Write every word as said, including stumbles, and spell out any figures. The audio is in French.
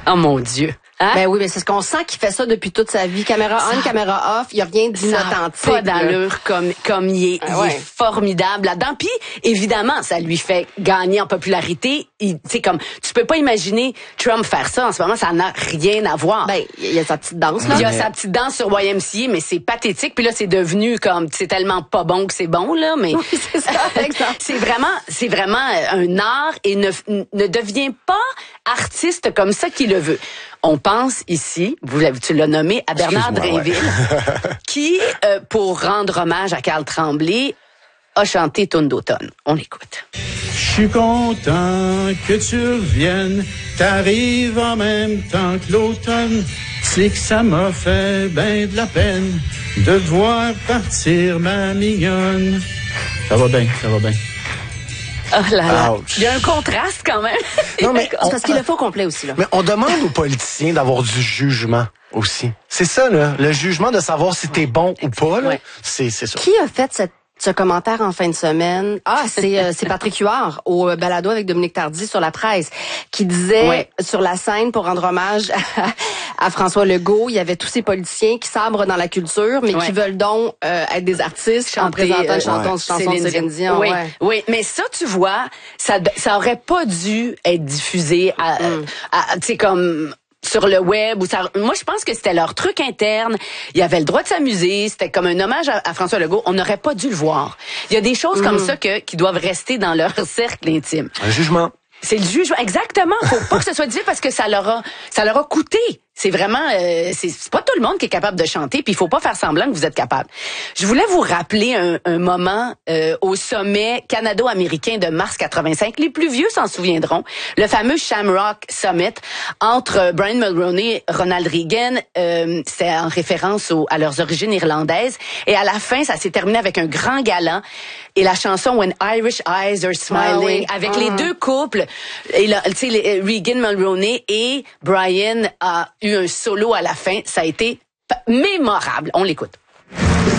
Oh mon Dieu. Hein? Ben oui, mais c'est ce qu'on sent qu'il fait ça depuis toute sa vie. Caméra on, ça, caméra off, il y a rien d'inauthentique. Pas d'allure comme comme il est, ah ouais. il est formidable là-dedans. Puis évidemment, ça lui fait gagner en popularité. Tu sais comme tu peux pas imaginer Trump faire ça en ce moment, ça n'a rien à voir. Ben il y a sa petite danse là. Il y a sa petite danse sur Y M C A, mais c'est pathétique. Puis là c'est devenu comme c'est tellement pas bon que c'est bon là, mais oui, c'est ça. c'est vraiment c'est vraiment un art et ne ne devient pas artiste comme ça qu'il le veut. On pense ici, vous tu l'as nommé, à Bernard Drinville, ouais. qui, euh, pour rendre hommage à Carl Tremblay, a chanté Tourne d'automne. On écoute. Je suis content que tu reviennes, t'arrives en même temps que l'automne. C'est que ça m'a fait ben de la peine de voir partir ma mignonne. Ça va bien, ça va bien. Oh là là. Ouch. Il y a un contraste quand même. Non, mais on, parce qu'il le faut au complet aussi, là. Mais on demande aux politiciens d'avoir du jugement aussi. C'est ça, là. Le jugement de savoir si t'es bon ou pas, là. Ouais. C'est, c'est ça. Qui a fait cette ce commentaire en fin de semaine? Ah, c'est euh, c'est Patrick Huard au euh, balado avec Dominique Tardy sur la presse qui disait ouais. sur la scène pour rendre hommage à, à François Legault, il y avait tous ces politiciens qui sabrent dans la culture mais ouais. qui veulent donc euh, être des artistes chanter, en présentant une chanson, ouais. chanson de Céline Dion. Oui, ouais. oui, mais ça tu vois, ça ça aurait pas dû être diffusé à, mm. à, à tu sais comme sur le web ou ça. Moi, je pense que c'était leur truc interne. Il y avait le droit de s'amuser. C'était comme un hommage à, à François Legault. On n'aurait pas dû le voir. Il y a des choses mmh. comme ça que qui doivent rester dans leur cercle intime. Un jugement. C'est le jugement. Exactement. Faut pas que ce soit difficile parce que ça leur a, ça leur a coûté. C'est vraiment, euh, c'est, c'est pas tout le monde qui est capable de chanter, puis il faut pas faire semblant que vous êtes capable. Je voulais vous rappeler un, un moment euh, au sommet canado-américain de mars quatre-vingt-cinq. Les plus vieux s'en souviendront. Le fameux Shamrock Summit entre Brian Mulroney et Ronald Reagan. Euh, c'est en référence au, à leurs origines irlandaises. Et à la fin, ça s'est terminé avec un grand gala. Et la chanson When Irish Eyes Are Smiling, ah oui. avec ah. les deux couples, et là, tu sais, Reagan, Mulroney et Brian a eu un solo à la fin. Ça a été mémorable. On l'écoute.